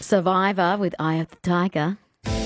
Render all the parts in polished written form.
Survivor with Eye of the Tiger.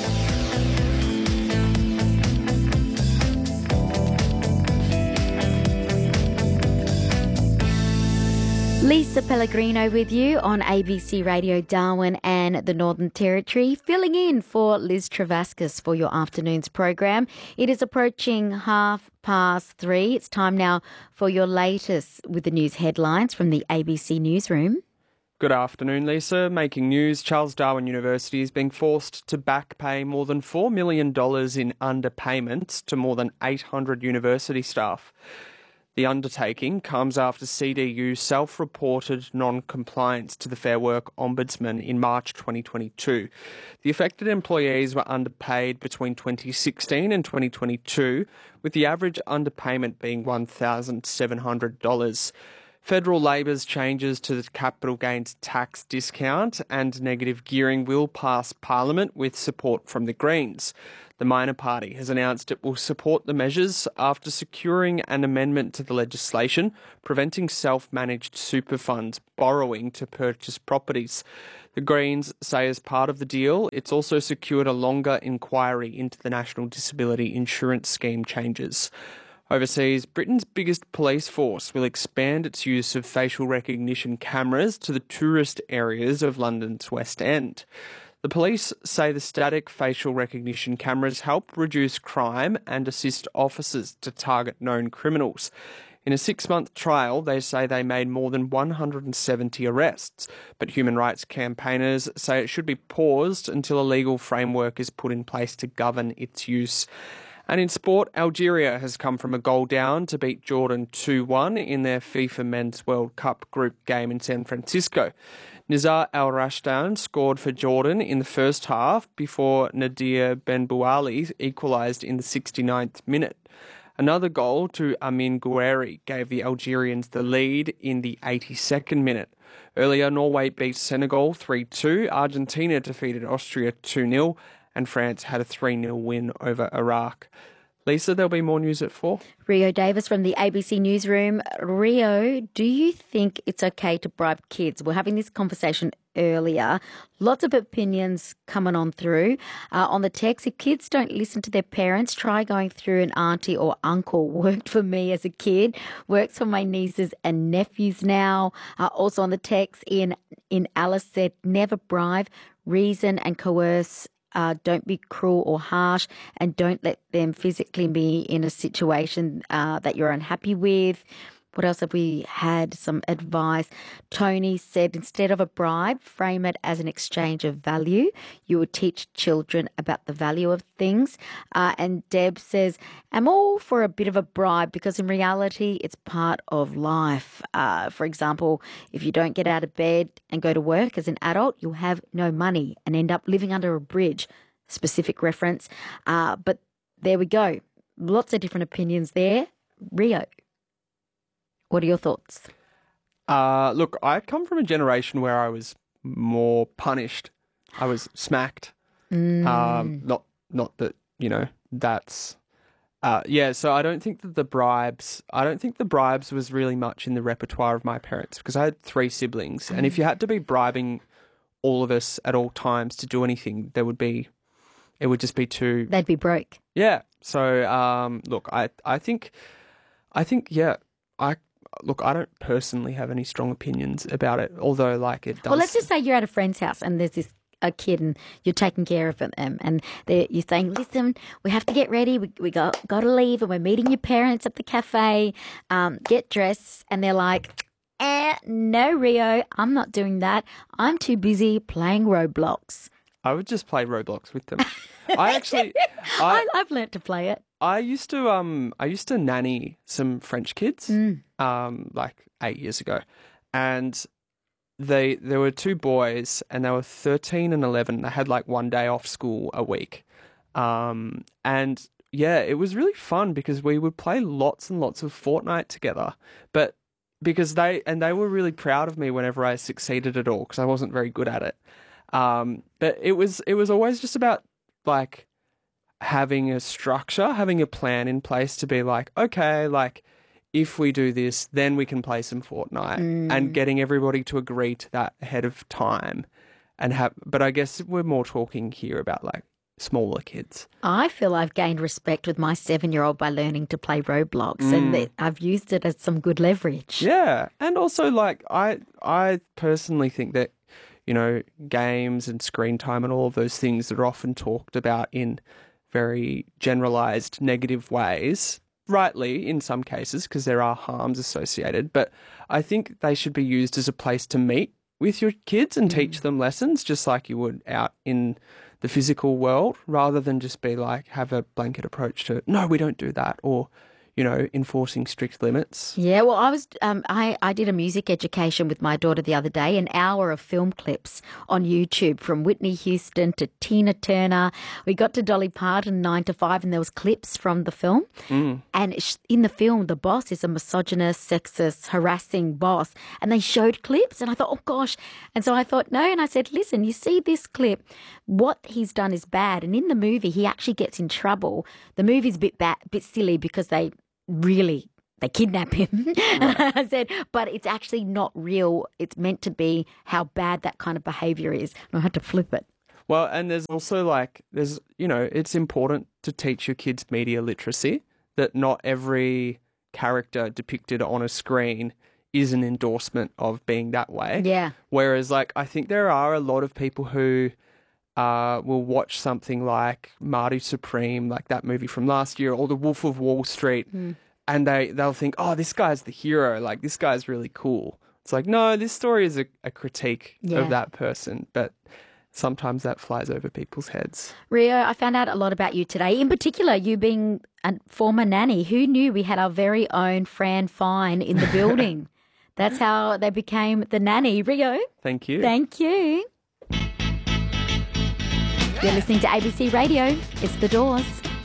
Lisa Pellegrino with you on ABC Radio Darwin and the Northern Territory, filling in for Liz Travascus for your afternoon's program. It is approaching 3:30. It's time now for your latest with the news headlines from the ABC Newsroom. Good afternoon, Lisa. Making news, Charles Darwin University is being forced to back pay more than $4 million in underpayments to more than 800 university staff. The undertaking comes after CDU self-reported non-compliance to the Fair Work Ombudsman in March 2022. The affected employees were underpaid between 2016 and 2022, with the average underpayment being $1,700. Federal Labor's changes to the capital gains tax discount and negative gearing will pass Parliament with support from the Greens. The minor party has announced it will support the measures after securing an amendment to the legislation preventing self-managed super funds borrowing to purchase properties. The Greens say as part of the deal, it's also secured a longer inquiry into the National Disability Insurance Scheme changes. Overseas, Britain's biggest police force will expand its use of facial recognition cameras to the tourist areas of London's West End. The police say the static facial recognition cameras help reduce crime and assist officers to target known criminals. In a 6-month trial, they say they made more than 170 arrests, but human rights campaigners say it should be paused until a legal framework is put in place to govern its use. And in sport, Algeria has come from a goal down to beat Jordan 2-1 in their FIFA Men's World Cup group game in San Francisco. Nizar Al Rashdan scored for Jordan in the first half before Nadir Benbouali equalised in the 69th minute. Another goal to Amin Gouiri gave the Algerians the lead in the 82nd minute. Earlier, Norway beat Senegal 3-2, Argentina defeated Austria 2-0, and France had a 3-0 win over Iraq. Lisa, there'll be more news at 4. Rio Davis from the ABC Newsroom. Rio, do you think it's okay to bribe kids? We're having this conversation earlier. Lots of opinions coming on through. On the text, if kids don't listen to their parents, try going through an auntie or uncle. Worked for me as a kid, works for my nieces and nephews now. Also on the text, in Alice said, never bribe, reason and coerce. Don't be cruel or harsh, and don't let them physically be in a situation that you're unhappy with. What else have we had? Some advice. Tony said, instead of a bribe, frame it as an exchange of value. You would teach children about the value of things. And Deb says, I'm all for a bit of a bribe because in reality, it's part of life. For example, if you don't get out of bed and go to work as an adult, you'll have no money and end up living under a bridge. Specific reference. But there we go. Lots of different opinions there. Rio, what are your thoughts? Look, I come from a generation where I was more punished. I was smacked. Not that, that's... so I don't think that the bribes was really much in the repertoire of my parents because I had 3 siblings. And if you had to be bribing all of us at all times to do anything, it would just be too... They'd be broke. Yeah. So, look, I think, I don't personally have any strong opinions about it, although it does... Well, let's just say you're at a friend's house and there's a kid and you're taking care of them and you're saying, listen, we have to get ready, we got to leave and we're meeting your parents at the cafe, get dressed, and they're like, no, Rio, I'm not doing that. I'm too busy playing Roblox. I would just play Roblox with them. I've learnt to play it. I used to nanny some French kids, 8 years ago, and there were 2 boys, and they were 13 and 11. They had 1 day off school a week, and yeah, it was really fun because we would play lots and lots of Fortnite together. But because they were really proud of me whenever I succeeded at all because I wasn't very good at it. But it was always just about having a structure, having a plan in place to be okay, if we do this, then we can play some Fortnite and getting everybody to agree to that ahead of time. but I guess we're more talking here about like smaller kids. I feel I've gained respect with my 7-year-old by learning to play Roblox, and that I've used it as some good leverage. Yeah, and also like I personally think that, you know, games and screen time and all of those things that are often talked about in very generalized negative ways, rightly in some cases because there are harms associated, but I think they should be used as a place to meet with your kids and teach them lessons just like you would out in the physical world, rather than just be like, have a blanket approach to, no, we don't do that, or, you know, enforcing strict limits. Yeah, well, I did a music education with my daughter the other day, an hour of film clips on YouTube from Whitney Houston to Tina Turner. We got to Dolly Parton, 9 to 5, and there was clips from the film. And in the film, the boss is a misogynist, sexist, harassing boss. And they showed clips, and I thought, oh gosh. And so I thought, no. And I said, listen, you see this clip, what he's done is bad. And in the movie, he actually gets in trouble. The movie's a bit silly because they kidnap him. Right. I said, but it's actually not real. It's meant to be how bad that kind of behaviour is. And I had to flip it. Well, and there's also you know, it's important to teach your kids media literacy, that not every character depicted on a screen is an endorsement of being that way. Yeah. Whereas, like, I think there are a lot of people who will watch something like Marty Supreme, like that movie from last year, or The Wolf of Wall Street, and they'll think, oh, this guy's the hero, like this guy's really cool. It's like, no, this story is a critique of that person, but sometimes that flies over people's heads. Rio, I found out a lot about you today, in particular you being a former nanny. Who knew we had our very own Fran Fine in the building? That's how they became the nanny. Rio. Thank you. Thank you. You're listening to ABC Radio. It's The Doors.